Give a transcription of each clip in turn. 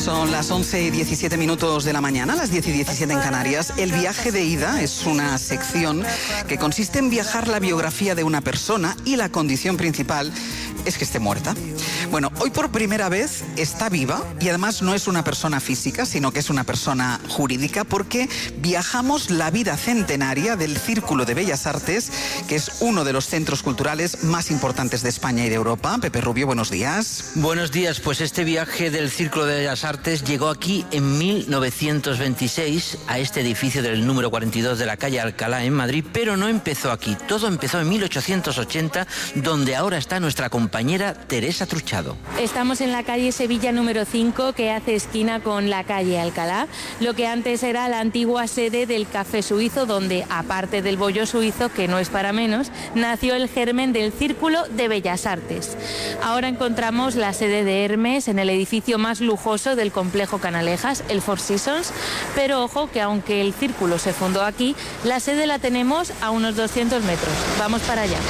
Son las 11:17 de la mañana, las 10:17 en Canarias. El viaje de ida es una sección que consiste en viajar la biografía de una persona y la condición principal es que esté muerta. Bueno, hoy por primera vez está viva y además no es una persona física, sino que es una persona jurídica, porque viajamos la vida centenaria del Círculo de Bellas Artes, que es uno de los centros culturales más importantes de España y de Europa. Pepe Rubio, buenos días. Buenos días, pues este viaje del Círculo de Bellas Artes llegó aquí en 1926 a este edificio del número 42 de la calle Alcalá en Madrid, pero no empezó aquí, todo empezó en 1880, donde ahora está nuestra compañera Teresa Truchado. Estamos en la calle Sevilla número 5, que hace esquina con la calle Alcalá, lo que antes era la antigua sede del Café Suizo, donde, aparte del bollo suizo, que no es para menos, nació el germen del Círculo de Bellas Artes. Ahora encontramos la sede de Hermes en el edificio más lujoso del complejo Canalejas, el Four Seasons, pero ojo que aunque el Círculo se fundó aquí, la sede la tenemos a unos 200 metros. Vamos para allá.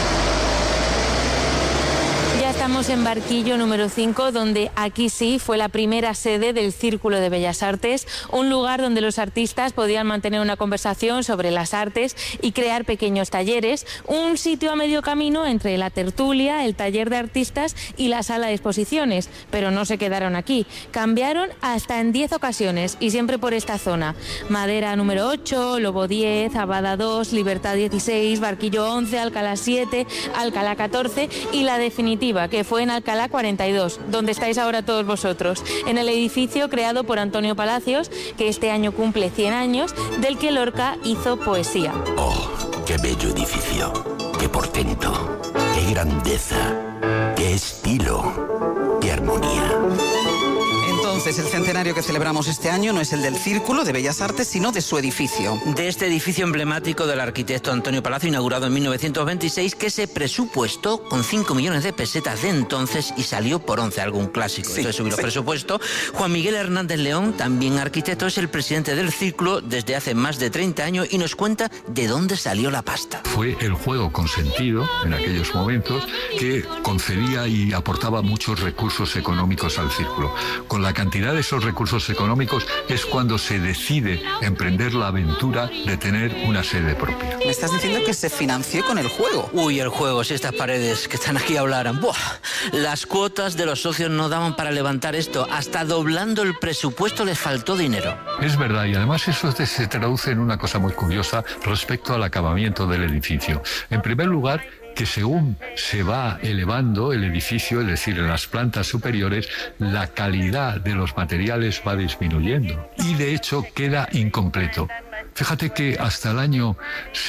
Ya estamos en Barquillo número 5, donde aquí sí fue la primera sede del Círculo de Bellas Artes, un lugar donde los artistas podían mantener una conversación sobre las artes y crear pequeños talleres, un sitio a medio camino entre la tertulia, el taller de artistas y la sala de exposiciones, pero no se quedaron aquí, cambiaron hasta en 10 ocasiones y siempre por esta zona: Madera número 8, Lobo 10, Abada 2, Libertad 16, Barquillo 11, Alcalá 7, Alcalá 14 y la definitiva, que fue en Alcalá 42, donde estáis ahora todos vosotros, en el edificio creado por Antonio Palacios, que este año cumple 100 años, del que Lorca hizo poesía. ¡Oh, qué bello edificio! ¡Qué portento! ¡Qué grandeza! ¡Qué estilo! ¡Qué armonía! Entonces, el centenario que celebramos este año no es el del Círculo de Bellas Artes, sino de su edificio. De este edificio emblemático del arquitecto Antonio Palacio, inaugurado en 1926, que se presupuestó con 5 millones de pesetas de entonces y salió por 11, algún clásico. Sí, eso de subir los presupuestos. Juan Miguel Hernández León, también arquitecto, es el presidente del Círculo desde hace más de 30 años y nos cuenta de dónde salió la pasta. Fue el juego consentido en aquellos momentos que concedía y aportaba muchos recursos económicos al Círculo. Con la cantidad de esos recursos económicos es cuando se decide emprender la aventura de tener una sede propia. Me estás diciendo que se financió con el juego. Uy, el juego, si estas paredes que están aquí hablaran. ¡Buah! Las cuotas de los socios no daban para levantar esto. Hasta doblando el presupuesto les faltó dinero. Es verdad, y además eso se traduce en una cosa muy curiosa respecto al acabamiento del edificio. En primer lugar, que según se va elevando el edificio, es decir, en las plantas superiores, la calidad de los materiales va disminuyendo y de hecho queda incompleto. Fíjate que hasta el año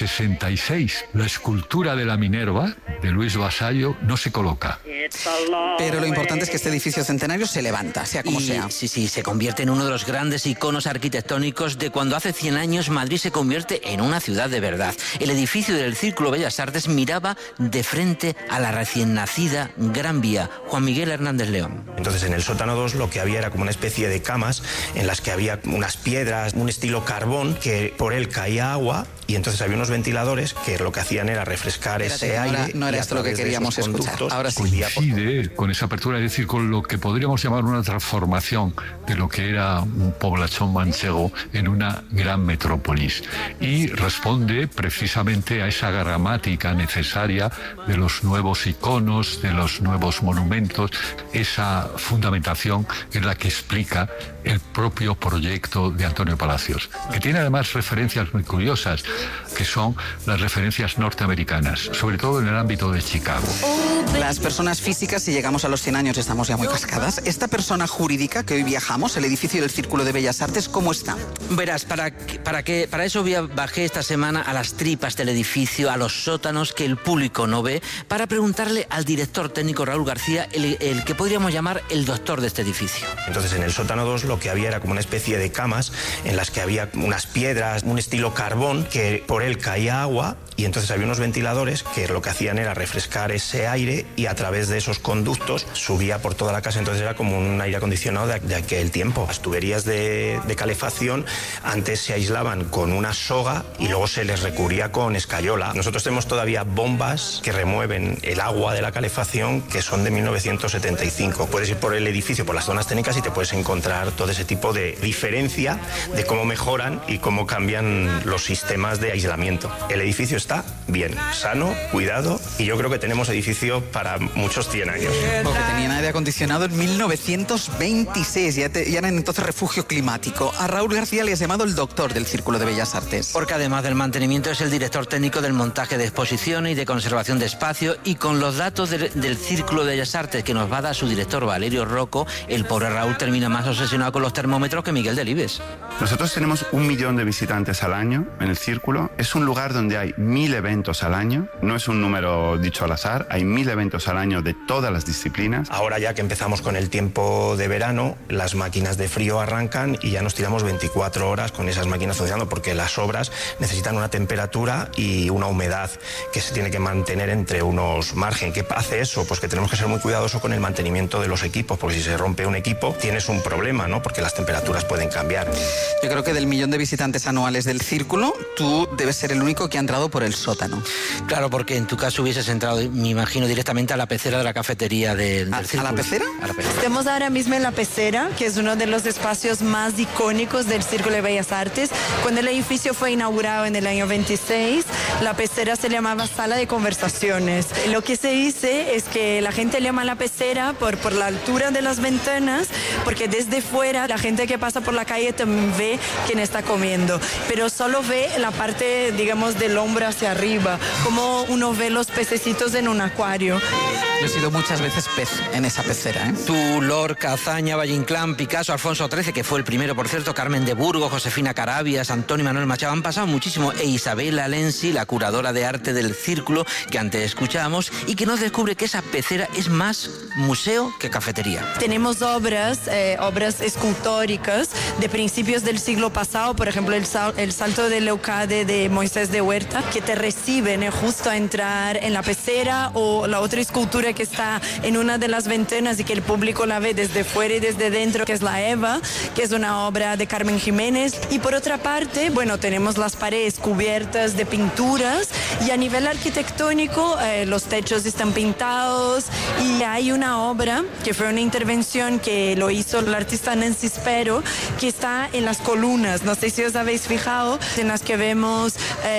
66 la escultura de la Minerva de Luis Vasallo no se coloca. Pero lo importante es que este edificio centenario se levanta, sea como sea. Sí, se convierte en uno de los grandes iconos arquitectónicos de cuando hace 100 años Madrid se convierte en una ciudad de verdad. El edificio del Círculo Bellas Artes miraba de frente a la recién nacida Gran Vía. Juan Miguel Hernández León. Entonces, en el sótano 2 lo que había era como una especie de camas en las que había unas piedras, un estilo carbón, que por él caía agua, y entonces había unos ventiladores que lo que hacían era refrescar ese aire. No era esto lo que queríamos escuchar. Ahora sí. Coincide con esa apertura, es decir, con lo que podríamos llamar una transformación de lo que era un poblachón manchego en una gran metrópolis, y responde precisamente a esa gramática necesaria de los nuevos iconos, de los nuevos monumentos, esa fundamentación en la que explica el propio proyecto de Antonio Palacios, que tiene además referencias muy curiosas, que son las referencias norteamericanas, sobre todo en el ámbito de Chicago. Las personas físicas, si llegamos a los 100 años, estamos ya muy cascadas. Esta persona jurídica que hoy viajamos, el edificio del Círculo de Bellas Artes, ¿cómo está? Verás, para eso bajé esta semana a las tripas del edificio, a los sótanos que el público no ve, para preguntarle al director técnico Raúl García, el que podríamos llamar el doctor de este edificio. Entonces, en el sótano 2 lo que había era como una especie de camas en las que había unas piedras, un estilo carbón que por él caía agua y entonces había unos ventiladores que lo que hacían era refrescar ese aire y a través de esos conductos subía por toda la casa, entonces era como un aire acondicionado de aquel tiempo. Las tuberías de calefacción antes se aislaban con una soga y luego se les recubría con escayola. Nosotros tenemos todavía bombas que remueven el agua de la calefacción que son de 1975. Puedes ir por el edificio, por las zonas técnicas y te puedes encontrar todo ese tipo de diferencia de cómo mejoran y cómo cambian los sistemas de aislamiento. El edificio está bien, sano, cuidado y yo creo que tenemos edificio para muchos 100 años. Porque tenían aire acondicionado en 1926, ya eran entonces refugio climático. A Raúl García le has llamado el doctor del Círculo de Bellas Artes. Porque además del mantenimiento es el director técnico del montaje de exposiciones y de conservación de espacio, y con los datos del Círculo de Bellas Artes que nos va a dar su director Valerio Rocco, el pobre Raúl termina más obsesionado con los termómetros que Miguel Delibes. Nosotros tenemos 1 millón de visitantes al año en el Círculo. Es un lugar donde hay 1000 eventos al año. No es un número dicho al azar, hay 1000 eventos al año de todas las disciplinas. Ahora ya que empezamos con el tiempo de verano, las máquinas de frío arrancan y ya nos tiramos 24 horas con esas máquinas funcionando porque las obras necesitan una temperatura y una humedad que se tiene que mantener entre unos margen. ¿Qué hace eso? Pues que tenemos que ser muy cuidadosos con el mantenimiento de los equipos, porque si se rompe un equipo tienes un problema, ¿no? Porque las temperaturas pueden cambiar. Yo creo que del millón de visitantes anuales del Círculo, tú debes ser el único que ha entrado por el sótano. Claro, porque en tu caso hubieses entrado, me imagino, directamente a la pecera de la cafetería del Círculo. ¿A la pecera? A la pecera. Estamos ahora mismo en la pecera, que es uno de los espacios más icónicos del Círculo de Bellas Artes. Cuando el edificio fue inaugurado en el año 26, la pecera se llamaba Sala de Conversaciones. Lo que se dice es que la gente le llama la pecera por la altura de las ventanas, porque desde fuera la gente que pasa por la calle también ve quién está comiendo, pero solo ve la parte, digamos, del hombro hacia arriba, como uno ve los pececitos en un acuario. Yo he sido muchas veces pez en esa pecera, ¿eh? Tú, Lorca, Azaña, Valle Inclán, Picasso, Alfonso XIII, que fue el primero, por cierto, Carmen de Burgos, Josefina Carabias, Antonio y Manuel Machado, han pasado muchísimo, e Isabela Lenzi, la curadora de arte del Círculo, que antes escuchábamos, y que nos descubre que esa pecera es más museo que cafetería. Tenemos obras escultóricas de principios del siglo pasado, por ejemplo, el Salto de Leucade de Moisés de Huerta, que te reciben justo a entrar en la pecera, o la otra escultura que está en una de las ventanas y que el público la ve desde fuera y desde dentro, que es la Eva, que es una obra de Carmen Jiménez. Y por otra parte, bueno, tenemos las paredes cubiertas de pinturas, y a nivel arquitectónico los techos están pintados, y hay una obra que fue una intervención que lo hizo el artista Nancy Spero, que está en las columnas, no sé si os habéis fijado, en las que vemos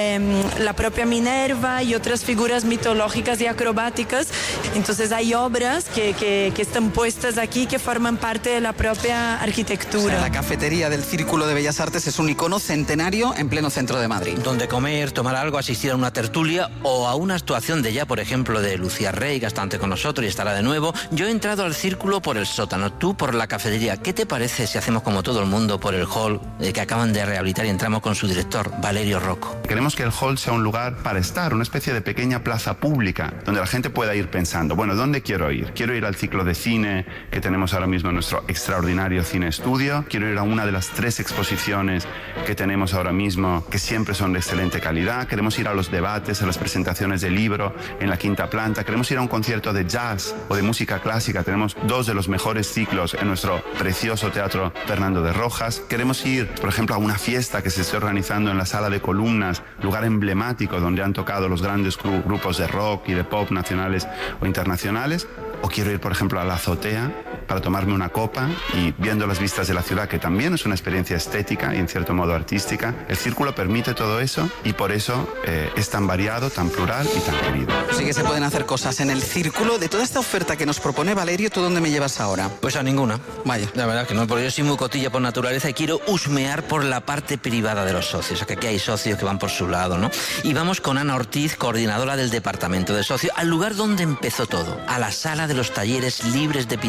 la propia Minerva y otras figuras mitológicas y acrobáticas. Entonces hay obras que están puestas aquí que forman parte de la propia arquitectura. O sea, la cafetería del Círculo de Bellas Artes es un icono centenario en pleno centro de Madrid. Donde comer, tomar algo, asistir a una tertulia o a una actuación de ya, por ejemplo, de Lucía Rey, que está ante con nosotros y estará de nuevo. Yo he entrado al Círculo por el sótano, tú por la cafetería. ¿Qué te parece si hacemos como todo el mundo por el hall que acaban de rehabilitar y entramos con su director, Valerio Rocco? Queremos que el hall sea un lugar para estar, una especie de pequeña plaza pública, donde la gente pueda ir pensando, bueno, ¿dónde quiero ir? Quiero ir al ciclo de cine que tenemos ahora mismo en nuestro extraordinario cine estudio, quiero ir a una de las 3 exposiciones que tenemos ahora mismo, que siempre son de excelente calidad, queremos ir a los debates, a las presentaciones de libro en la 5ª planta, queremos ir a un concierto de jazz o de música clásica, tenemos 2 de los mejores ciclos en nuestro precioso Teatro Fernando de Rojas, queremos ir, por ejemplo, a una fiesta que se está organizando en la Sala de Columnas, lugar emblemático donde han tocado los grandes grupos de rock y de pop nacionales o internacionales, o quiero ir, por ejemplo, a la azotea para tomarme una copa y viendo las vistas de la ciudad, que también es una experiencia estética y en cierto modo artística. El Círculo permite todo eso y por eso es tan variado, tan plural y tan querido. Sí que se pueden hacer cosas en el Círculo. De toda esta oferta que nos propone Valerio, ¿tú dónde me llevas ahora? Pues a ninguna. Vaya. La verdad que no, porque yo soy muy cotilla por naturaleza y quiero husmear por la parte privada de los socios. O sea, que aquí hay socios que van por su lado, ¿no? Y vamos con Ana Ortiz, coordinadora del departamento de socios, al lugar donde empezó todo, a la sala de los talleres libres de pintura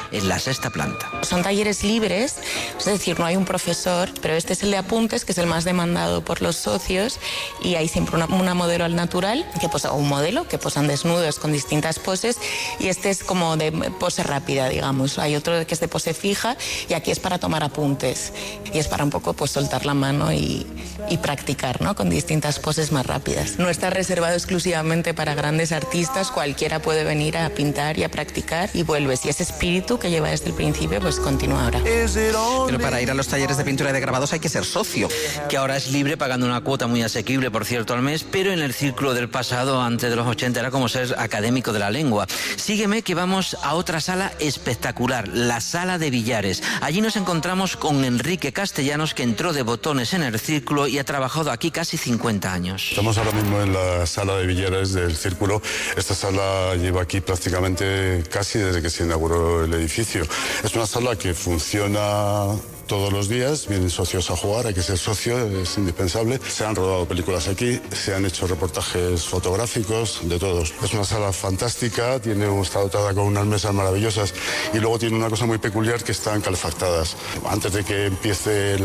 en la 6ª planta. Son talleres libres, es decir, no hay un profesor, pero este es el de apuntes, que es el más demandado por los socios, y hay siempre una modelo al natural, o un modelo que posan desnudos con distintas poses, y este es como de pose rápida, digamos. Hay otro que es de pose fija, y aquí es para tomar apuntes, y es para un poco pues soltar la mano y practicar, ¿no?, con distintas poses más rápidas. No está reservado exclusivamente para grandes artistas, cualquiera puede venir a pintar y a practicar y vuelves, y ese espíritu que lleva desde el principio pues continúa ahora. Pero para ir a los talleres de pintura y de grabados hay que ser socio, que ahora es libre pagando una cuota muy asequible, por cierto, al mes, pero en el círculo del pasado, antes de los 80, era como ser académico de la lengua. Sígueme que vamos a otra sala espectacular, la sala de billares. Allí nos encontramos con Enrique Castellanos, que entró de botones en el círculo y ha trabajado aquí casi 50 años. Estamos ahora mismo en la sala de billares del círculo. Esta sala lleva aquí prácticamente casi desde que se inauguró el edificio. Es una sala que funciona todos los días, vienen socios a jugar, hay que ser socio, es indispensable. Se han rodado películas aquí, se han hecho reportajes fotográficos, de todos. Es una sala fantástica, está dotada con unas mesas maravillosas y luego tiene una cosa muy peculiar, que están calefactadas. Antes de que empiece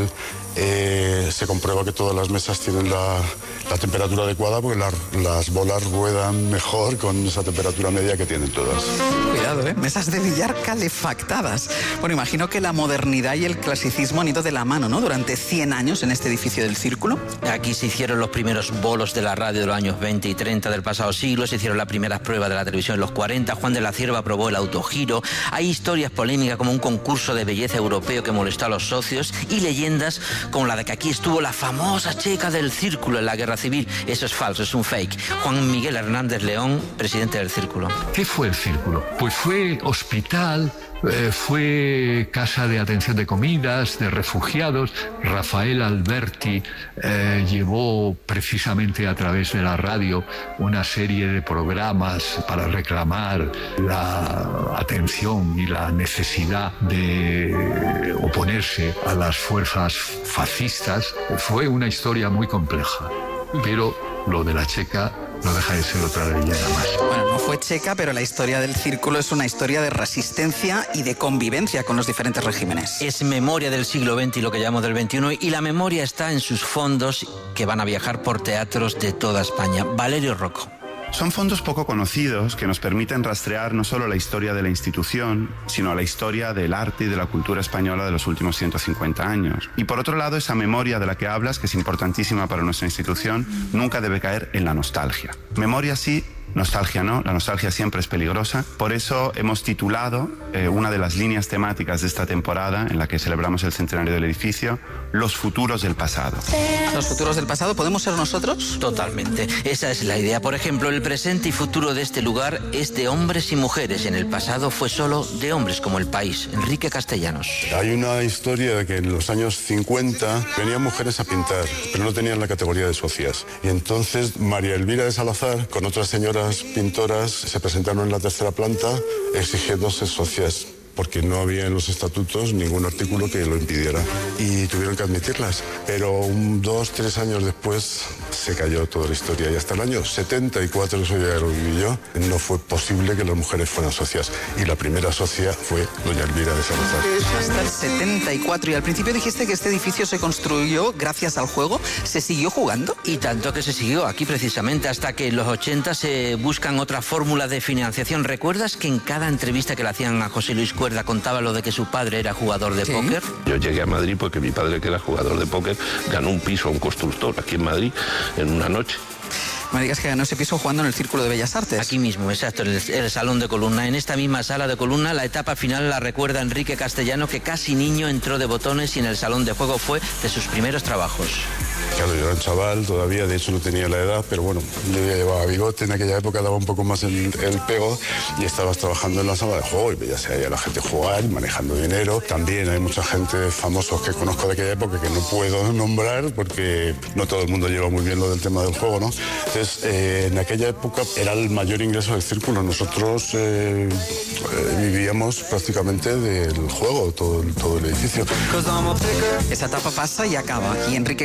se comprueba que todas las mesas tienen la temperatura adecuada, porque las bolas ruedan mejor con esa temperatura media que tienen todas. Cuidado, mesas de billar calefactadas. Bueno, imagino que la modernidad y el clasicismo han ido de la mano, ¿no?, durante 100 años en este edificio del Círculo. Aquí se hicieron los primeros bolos de la radio de los años 20 y 30 del pasado siglo, se hicieron las primeras pruebas de la televisión en los 40, Juan de la Cierva probó el autogiro, hay historias polémicas como un concurso de belleza europeo que molestó a los socios y leyendas como la de que aquí estuvo la famosa checa del Círculo en la Guerra Civil. Eso es falso, es un fake. Juan Miguel Hernández León, presidente del Círculo. ¿Qué fue el Círculo? Pues fue hospital, fue casa de atención de comidas, de refugiados. Rafael Alberti llevó precisamente a través de la radio una serie de programas para reclamar la atención y la necesidad de oponerse a las fuerzas fascistas. Fue una historia muy compleja, pero lo de la checa no deja de ser otra leyenda más. Bueno, no fue checa, pero la historia del Círculo es una historia de resistencia y de convivencia con los diferentes regímenes. Es memoria del siglo XX y lo que llamamos del XXI, y la memoria está en sus fondos que van a viajar por teatros de toda España. Valerio Rocco. Son fondos poco conocidos que nos permiten rastrear no solo la historia de la institución, sino la historia del arte y de la cultura española de los últimos 150 años. Y por otro lado, esa memoria de la que hablas, que es importantísima para nuestra institución, nunca debe caer en la nostalgia. Memoria sí, nostalgia no, la nostalgia siempre es peligrosa. Por eso hemos titulado una de las líneas temáticas de esta temporada, en la que celebramos el centenario del edificio, Los futuros del pasado. ¿Los futuros del pasado podemos ser nosotros? Totalmente, esa es la idea. Por ejemplo, el presente y futuro de este lugar es de hombres y mujeres. En el pasado fue solo de hombres, como el país. Enrique Castellanos. Hay una historia de que en los años 50 venían mujeres a pintar, pero no tenían la categoría de socias. Y entonces María Elvira de Salazar, con otras señoras pintoras, se presentaron en la 3ª planta exigiendo ser socias, porque no había en los estatutos ningún artículo que lo impidiera, y tuvieron que admitirlas. Pero 2, 3 años después se cayó toda la historia, y hasta el año 74, eso ya lo viví yo, no fue posible que las mujeres fueran socias, y la primera socia fue doña Elvira de Salazar. Hasta el 74, y al principio dijiste que este edificio se construyó gracias al juego. ¿Se siguió jugando? Y tanto que se siguió aquí precisamente, hasta que en los 80 se buscan otras fórmulas de financiación. ¿Recuerdas que en cada entrevista que le hacían a José Luis Cuerda contaba lo de que su padre era jugador de póker? Yo llegué a Madrid porque mi padre, que era jugador de póker, ganó un piso a un constructor aquí en Madrid en una noche. Me digas que ganó ese piso jugando en el Círculo de Bellas Artes. Aquí mismo, exacto, en el Salón de Columna. En esta misma sala de Columna, la etapa final la recuerda Enrique Castellanos, que casi niño entró de botones y en el salón de juego fue de sus primeros trabajos. Claro, yo era un chaval todavía, de hecho no tenía la edad, pero bueno, yo ya llevaba bigote, en aquella época daba un poco más el pego, y estabas trabajando en la sala de juego y veías ahí a la gente jugar, manejando dinero. También hay mucha gente famosos que conozco de aquella época que no puedo nombrar porque no todo el mundo lleva muy bien lo del tema del juego, ¿no? Entonces, en aquella época era el mayor ingreso del Círculo. Nosotros vivíamos prácticamente del juego, todo el edificio. Esa etapa pasa y acaba. Y Enrique Castellanos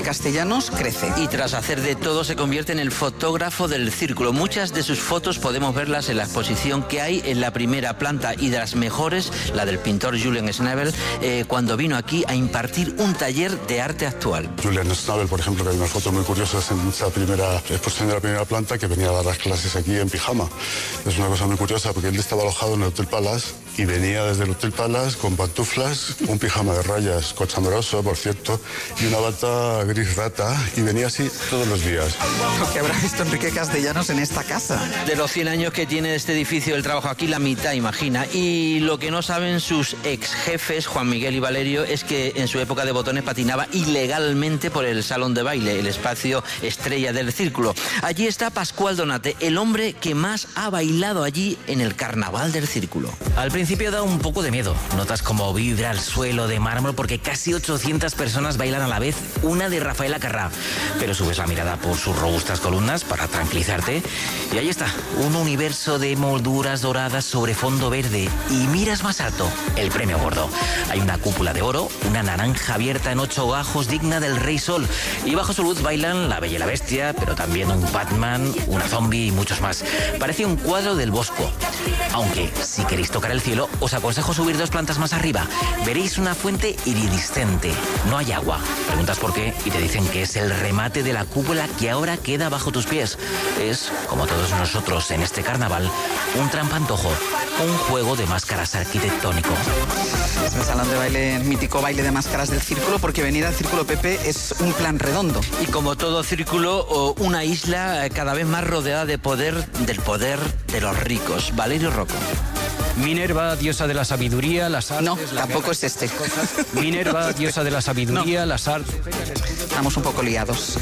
Llanos crece. Y tras hacer de todo se convierte en el fotógrafo del círculo. Muchas de sus fotos podemos verlas en la exposición que hay en la primera planta, y de las mejores, la del pintor Julian Schnabel, cuando vino aquí a impartir un taller de arte actual. Julian Schnabel, por ejemplo, que hay unas fotos muy curiosas en esa primera exposición de la primera planta, que venía a dar las clases aquí en pijama. Es una cosa muy curiosa porque él estaba alojado en el Hotel Palace y venía desde el Hotel Palace con pantuflas, un pijama de rayas cochambroso, por cierto, y una bata gris rata, y venía así todos los días. Lo que habrá visto Enrique Castellanos en esta casa. De los 100 años que tiene este edificio, el trabajo aquí, la mitad, imagina. Y lo que no saben sus ex jefes, Juan Miguel y Valerio, es que en su época de botones patinaba ilegalmente por el salón de baile, el espacio estrella del círculo. Allí está Pascual Donate, el hombre que más ha bailado allí en el carnaval del círculo. Al principio da un poco de miedo. Notas como vibra el suelo de mármol porque casi 800 personas bailan a la vez una de Rafaela Carrà. Pero subes la mirada por sus robustas columnas para tranquilizarte y ahí está, un universo de molduras doradas sobre fondo verde. Y miras más alto, el premio gordo. Hay una cúpula de oro, una naranja abierta en 8 gajos digna del Rey Sol. Y bajo su luz bailan la Bella y la Bestia, pero también un Batman, una zombie y muchos más. Parece un cuadro del Bosco. Aunque, si queréis tocar el cielo, os aconsejo subir 2 plantas más arriba. Veréis una fuente iridiscente. No hay agua. Preguntas por qué y te dicen que es el remate de la cúpula que ahora queda bajo tus pies. Es, como todos nosotros en este carnaval, un trampantojo, un juego de máscaras arquitectónico. Es el salón de baile, mítico baile de máscaras del círculo, porque venir al Círculo Pepe es un plan redondo. Y como todo círculo, una isla cada vez más rodeada de poder, del poder de los ricos. Valerio Rocco. Minerva, diosa de la sabiduría, las artes... No, tampoco es este. Minerva, diosa de la sabiduría, no. Las artes... Estamos un poco liados.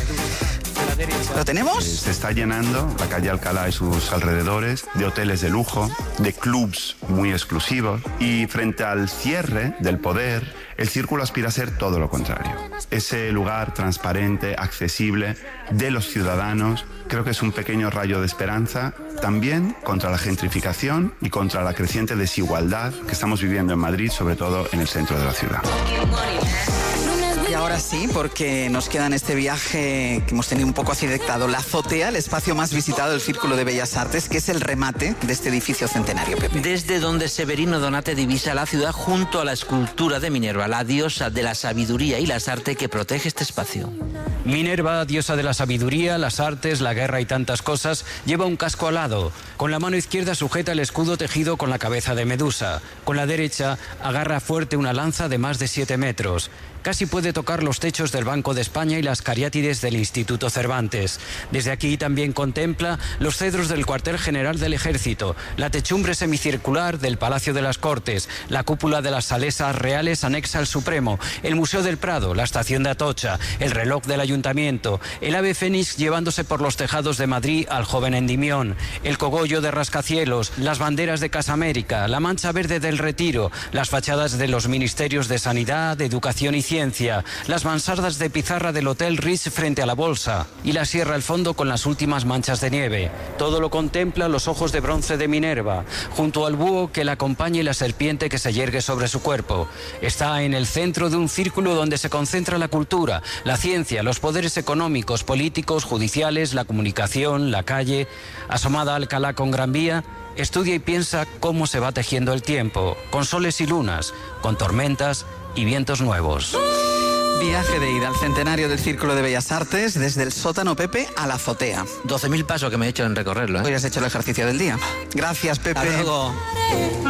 ¿Lo tenemos? Se está llenando la calle Alcalá y sus alrededores de hoteles de lujo, de clubs muy exclusivos, y frente al cierre del poder, el círculo aspira a ser todo lo contrario. Ese lugar transparente, accesible, de los ciudadanos, creo que es un pequeño rayo de esperanza también contra la gentrificación y contra la creciente desigualdad que estamos viviendo en Madrid, sobre todo en el centro de la ciudad. Y ahora sí, porque nos queda en este viaje que hemos tenido un poco accidentado, la azotea, el espacio más visitado del Círculo de Bellas Artes, que es el remate de este edificio centenario, Pepe. Desde donde Severino Donate divisa la ciudad junto a la escultura de Minerva, la diosa de la sabiduría y las artes que protege este espacio. Minerva, diosa de la sabiduría, las artes, la guerra y tantas cosas, lleva un casco alado. Con la mano izquierda sujeta el escudo tejido con la cabeza de Medusa. Con la derecha agarra fuerte una lanza de más de 7 metros. Casi puede tocar los techos del Banco de España y las cariátides del Instituto Cervantes. Desde aquí también contempla los cedros del cuartel general del Ejército, la techumbre semicircular del Palacio de las Cortes, la cúpula de las Salesas Reales anexa al Supremo, el Museo del Prado, la estación de Atocha, el reloj del Ayuntamiento, el ave fénix llevándose por los tejados de Madrid al joven Endimión, el cogollo de Rascacielos, las banderas de Casa América, la mancha verde del Retiro, las fachadas de los ministerios de Sanidad, de Educación y Ciencia, las mansardas de pizarra del Hotel Ritz frente a la Bolsa y la sierra al fondo con las últimas manchas de nieve. Todo lo contempla los ojos de bronce de Minerva, junto al búho que la acompaña y la serpiente que se yergue sobre su cuerpo. Está en el centro de un círculo donde se concentra la cultura, la ciencia, los poderes económicos, políticos, judiciales, la comunicación, la calle. Asomada a Alcalá con Gran Vía, estudia y piensa cómo se va tejiendo el tiempo, con soles y lunas, con tormentas y vientos nuevos. Viaje de ida al centenario del Círculo de Bellas Artes, desde el sótano, Pepe, a la azotea. 12.000 pasos que me he hecho en recorrerlo, ¿eh? Hoy has hecho el ejercicio del día. Gracias, Pepe. Hasta luego.